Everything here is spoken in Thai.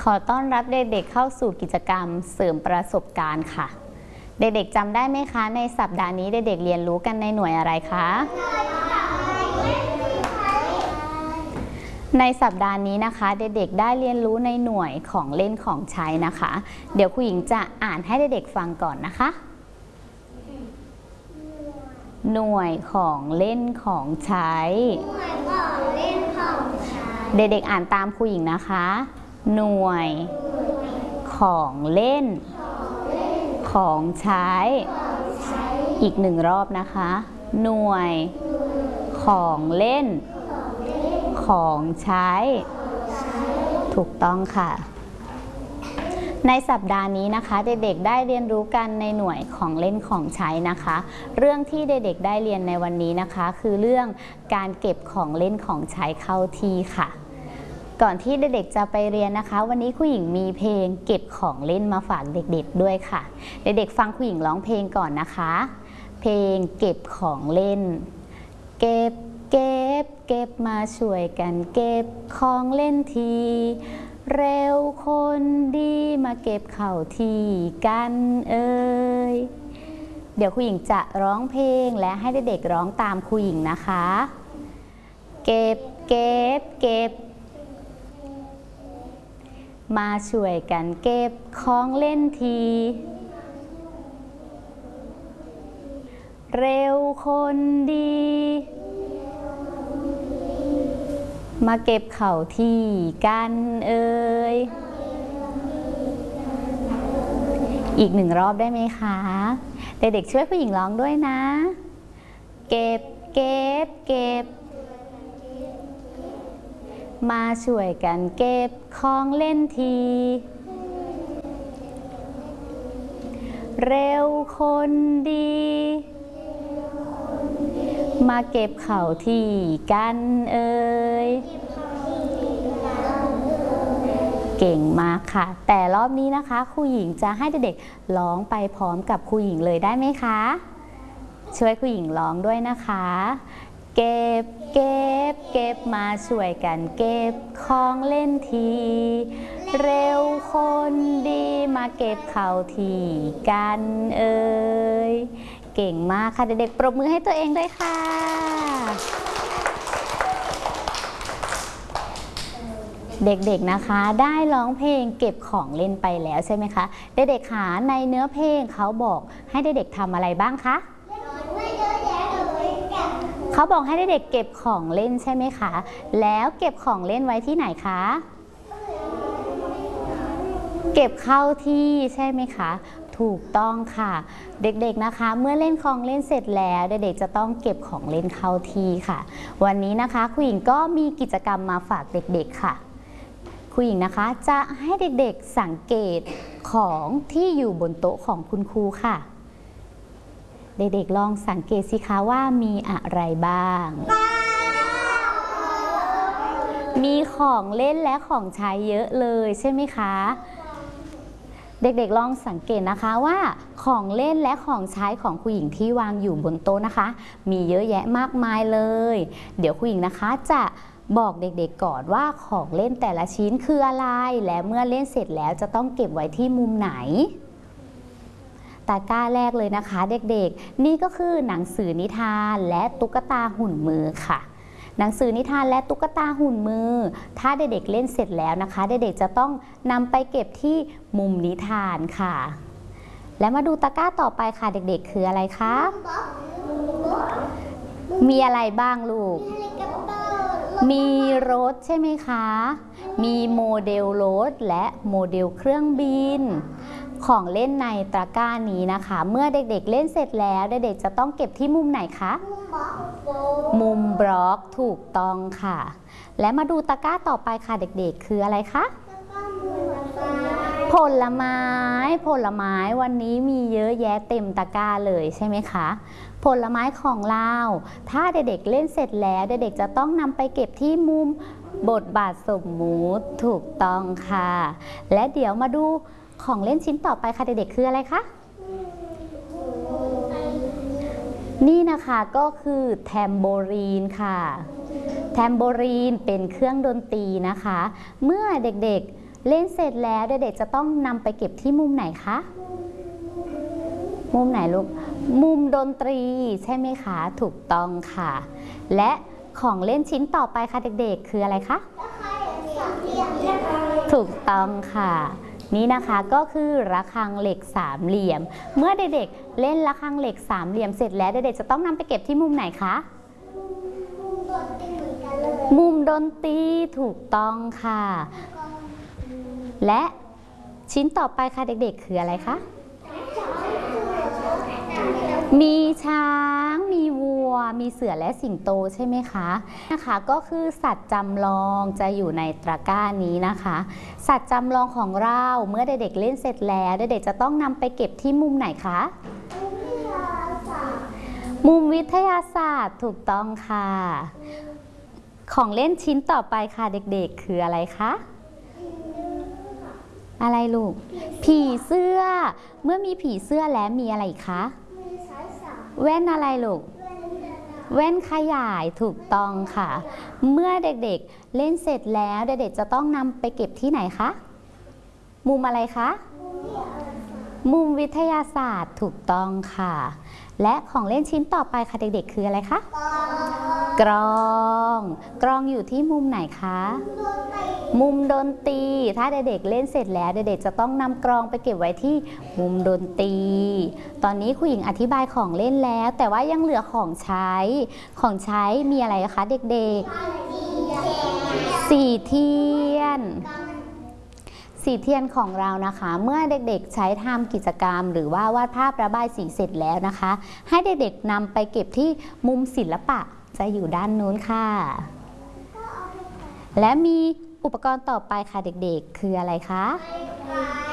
ขอต้อนรับเด็กๆเข้าสู่กิจกรรมเสริมประสบการณ์ค่ะเด็กๆจำได้ไหมคะในสัปดาห์นี้เด็กๆเรียนรู้กันในหน่วยอะไรคะในสัปดาห์นี้นะคะเด็กๆได้เรียนรู้ในหน่วยของเล่นของใช้นะคะเดี๋ยวครูหญิงจะอ่านให้เด็กๆฟังก่อนนะคะหน่วยของเล่นของใช้เด็กๆอ่านตามครูหญิงนะคะหน่วยของเล่นของใช้อีกหนึ่งรอบนะคะหน่วยของเล่นของใช้ถูกต้องค่ะในสัปดาห์นี้นะคะเด็กๆได้เรียนรู้กันในหน่วยของเล่นของใช้นะคะเรื่องที่เด็กๆได้เรียนในวันนี้นะคะคือเรื่องการเก็บของเล่นของใช้เข้าที่ค่ะก่อนที่เด็กๆจะไปเรียนนะคะวันนี้ครูหญิงมีเพลงเก็บของเล่นมาฝากเด็กๆด้วยค่ะเด็กๆฟังครูหญิงร้องเพลงก่อนนะคะเพลงเก็บของเล่นเก็บมาช่วยกันเก็บของเล่นทีเร็วคนดีมาเก็บเข้าที่กันเอ่ยเดี๋ยวครูหญิงจะร้องเพลงและให้เด็กๆร้องตามครูหญิงนะคะเก็บมาช่วยกันเก็บของเล่นทีเร็วคนดีมาเก็บเข่าที่กันเอ่ยอีกหนึ่งรอบได้ไหมคะเด็กๆช่วยผู้หญิงร้องด้วยนะเก็บมาช่วยกันเก็บของเล่นทีเร็วคนดีมาเก็บเข่าที่กันเอ่ยเก่งมากค่ะแต่รอบนี้นะคะครูหญิงจะให้เด็กๆร้องไปพร้อมกับครูหญิงเลยได้ไหมคะช่วยครูหญิงร้องด้วยนะคะเก็บมาช่วยกันเก็บของเล่นทีเร็วคนดีมาเก็บเข่าที่กันเอ่ยเก่งมากค่ะเด็กๆปรบมือให้ตัวเองด้วยค่ะเด็กๆนะคะได้ร้องเพลงเก็บของเล่นไปแล้วใช่ไหมคะเด็กๆค่ะในเนื้อเพลงเขาบอกให้เด็กๆทำอะไรบ้างคะเขาบอกให้เด็กๆเก็บของเล่นใช่ไหมคะแล้วเก็บของเล่นไว้ที่ไหนคะเก็บเข้าที่ใช่ไหมคะถูกต้องค่ะเด็กๆนะคะเมื่อเล่นของเล่นเสร็จแล้วเด็กๆจะต้องเก็บของเล่นเข้าที่ค่ะวันนี้นะคะครูหญิงก็มีกิจกรรมมาฝากเด็กๆค่ะครูหญิงนะคะจะให้เด็กๆสังเกตของที่อยู่บนโต๊ะของคุณครูค่ะเด็กๆลองสังเกตสิคะว่ามีอะไรบ้างมีของเล่นและของใช้เยอะเลยใช่ไหมคะเด็กๆลองสังเกตนะคะว่าของเล่นและของใช้ของครูหญิงที่วางอยู่บนโต๊ะนะคะมีเยอะแยะมากมายเลยเดี๋ยวครูหญิงนะคะจะบอกเด็กๆก่อนว่าของเล่นแต่ละชิ้นคืออะไรและเมื่อเล่นเสร็จแล้วจะต้องเก็บไว้ที่มุมไหนตะกร้าแรกเลยนะคะเด็กๆนี่ก็คือหนังสือนิทานและตุ๊กตาหุ่นมือค่ะหนังสือนิทานและตุ๊กตาหุ่นมือถ้าเด็กๆเล่นเสร็จแล้วนะคะเด็กๆจะต้องนำไปเก็บที่มุมนิทานค่ะและมาดูตะกร้าต่อไปค่ะเด็กๆคืออะไรคะมีอะไรบ้างลูกมีรถใช่ไหมคะมีโมเดลรถและโมเดลเครื่องบินของเล่นในตะกร้านี้นะคะเมื่อเด็กๆเล่นเสร็จแล้วเด็กๆจะต้องเก็บที่มุมไหนคะมุมบล็อกถูกต้องค่ะและมาดูตะกร้าต่อไปค่ะเด็กๆคืออะไรคะผลไม้วันนี้มีเยอะแยะเต็มตะกร้าเลยใช่ไหมคะผลไม้ของเราถ้าเด็กๆเล่นเสร็จแล้วเด็กๆจะต้องนำไปเก็บที่มุมบทบาทสมมุติถูกต้องค่ะและเดี๋ยวมาดูของเล่นชิ้นต่อไปค่ะเด็กๆคืออะไรคะนี่นะคะก็คือแทมโบรีนค่ะแทมโบรีนเป็นเครื่องดนตรีนะคะเมื่อเด็กๆเล่นเสร็จแล้วเด็กๆจะต้องนำไปเก็บที่มุมไหนคะมุมไหนลูกมุมดนตรีใช่ไหมคะถูกต้องค่ะและของเล่นชิ้นต่อไปค่ะเด็กๆคืออะไรคะถูกต้องค่ะนี่นะคะก็คือระฆังเหล็กสามเหลี่ยมเมื่อเด็กๆเล่นระฆังเหล็กสามเหลี่ยมเสร็จแล้วเด็กๆจะต้องนำไปเก็บที่มุมไหนคะมุมดนตรีถูกต้องค่ะและชิ้นต่อไปค่ะเด็กๆคืออะไรคะมีช้างมีวัวมีเสือและสิงโตใช่ไหมคะนะคะก็คือสัตว์จำลองจะอยู่ในตะกร้านี้นะคะสัตว์จำลองของเราเมื่อเด็กๆเล่นเสร็จแล้วเด็กๆจะต้องนำไปเก็บที่มุมไหนคะมุมวิทยาศาสตร์ถูกต้องค่ะของเล่นชิ้นต่อไปค่ะเด็กๆคืออะไรคะอะไรลูกผีเสื้อเมื่อมีผีเสื้อแล้วมีอะไรอีกคะแว่นอะไรลูกแว่นขยายถูกต้องค่ะเมื่อเด็กๆเล่นเสร็จแล้วเด็กๆจะต้องนำไปเก็บที่ไหนคะมุมอะไรคะมุมวิทยาศาสตร์ถูกต้องค่ะและของเล่นชิ้นต่อไปค่ะเด็กๆคืออะไรคะกลองอยู่ที่มุมไหนคะมุมดนตรีถ้าเด็กๆเล่นเสร็จแล้วเด็กๆจะต้องนำกลองไปเก็บไว้ที่มุมดนตรีตอนนี้ครูหญิงอธิบายของเล่นแล้วแต่ว่ายังเหลือของใช้มีอะไรคะเด็กๆสีเทียนของเรานะคะเมื่อเด็กๆใช้ทำกิจกรรมหรือว่าวาดภาพระบายสีเสร็จแล้วนะคะให้เด็กๆนำไปเก็บที่มุมศิลปะจะอยู่ด้านนู้นค่ะและมีอุปกรณ์ต่อไปค่ะเด็กๆคืออะไรคะ